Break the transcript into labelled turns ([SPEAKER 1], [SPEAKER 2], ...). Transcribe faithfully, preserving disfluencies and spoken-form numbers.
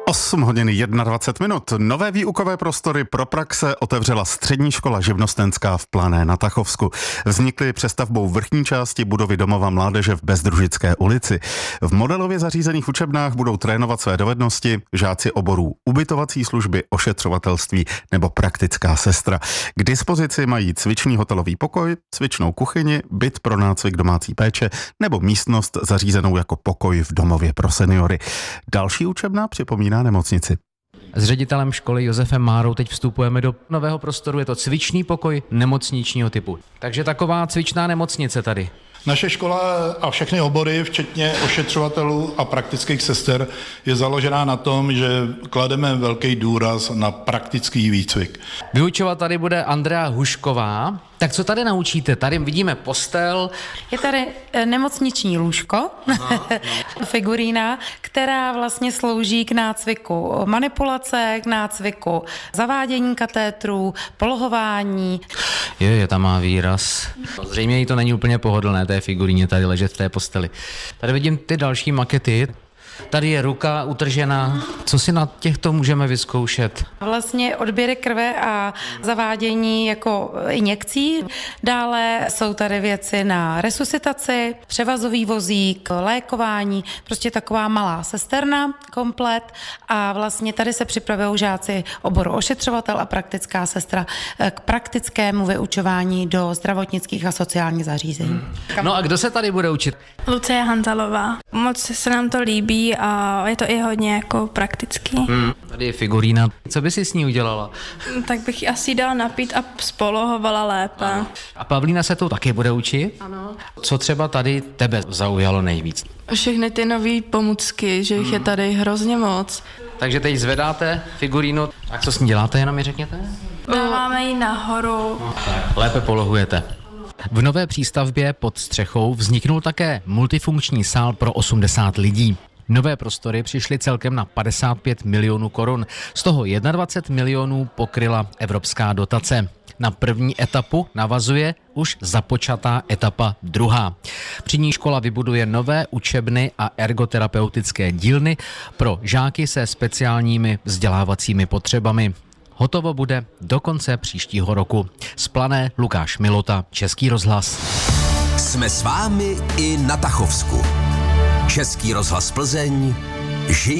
[SPEAKER 1] osm hodin dvacet jedna minut. Nové výukové prostory pro praxe otevřela střední škola živnostenská v Plané na Tachovsku. Vznikly přestavbou vrchní části budovy domova mládeže v Bezdružické ulici. V modelově zařízených učebnách budou trénovat své dovednosti žáci oborů ubytovací služby, ošetřovatelství nebo praktická sestra. K dispozici mají cvičný hotelový pokoj, cvičnou kuchyni, byt pro nácvik domácí péče nebo místnost zařízenou jako pokoj v domově pro seniory. Další učebna připomíná nemocnici.
[SPEAKER 2] S ředitelem školy Josefem Márou teď vstupujeme do nového prostoru, je to cvičný pokoj nemocničního typu. Takže taková cvičná nemocnice tady.
[SPEAKER 3] Naše škola a všechny obory, včetně ošetřovatelů a praktických sester, je založená na tom, že klademe velký důraz na praktický výcvik.
[SPEAKER 2] Vyučovat tady bude Andrea Hušková. Tak co tady naučíte? Tady vidíme postel.
[SPEAKER 4] Je tady nemocniční lůžko, aha, no. figurína, která vlastně slouží k nácviku manipulace, k nácviku zavádění katétrů, polohování.
[SPEAKER 2] Je, je tam má výraz. Zřejmě jí to není úplně pohodlné, té figuríně tady ležet v té posteli. Tady vidím ty další makety. Tady je ruka utržená. Co si na těchto můžeme vyzkoušet?
[SPEAKER 4] Vlastně odběry krve a zavádění jako injekcí. Dále jsou tady věci na resuscitaci, převazový vozík, lékování, prostě taková malá sesterna komplet a vlastně tady se připravují žáci oboru ošetřovatel a praktická sestra k praktickému vyučování do zdravotnických a sociálních zařízení.
[SPEAKER 2] Hmm. No a kdo se tady bude učit?
[SPEAKER 5] Lucie Hanzalová. Moc se nám to líbí a je to i hodně jako praktický.
[SPEAKER 2] Hmm, tady je figurína. Co by si s ní udělala?
[SPEAKER 5] Tak bych ji asi dala napít a spolohovala lépe.
[SPEAKER 2] Ano. A Pavlína se to taky bude učit?
[SPEAKER 6] Ano.
[SPEAKER 2] Co třeba tady tebe zaujalo nejvíc?
[SPEAKER 6] Všechny ty nové pomůcky, že jich hmm. je tady hrozně moc.
[SPEAKER 2] Takže teď zvedáte figurínu. A co s ní děláte, jenom mi řekněte?
[SPEAKER 5] Dáváme ji nahoru.
[SPEAKER 2] No, tak, lépe polohujete. V nové přístavbě pod střechou vzniknul také multifunkční sál pro osmdesát lidí. Nové prostory přišly celkem na padesát pět milionů korun, z toho dvacet jedna milionů pokryla evropská dotace. Na první etapu navazuje už započatá etapa druhá. Při ní škola vybuduje nové učebny a ergoterapeutické dílny pro žáky se speciálními vzdělávacími potřebami. Hotovo bude do konce příštího roku. Z Plané Lukáš Milota, Český rozhlas.
[SPEAKER 7] Jsme s vámi i na Tachovsku. Český rozhlas Plzeň. Žij